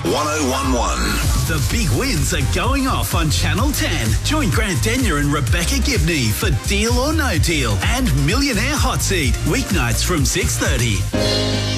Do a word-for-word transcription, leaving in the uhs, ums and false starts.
one. The big wins are going off on Channel ten. Join Grant Denyer and Rebecca Gibney for Deal or No Deal and Millionaire Hot Seat, weeknights from six thirty.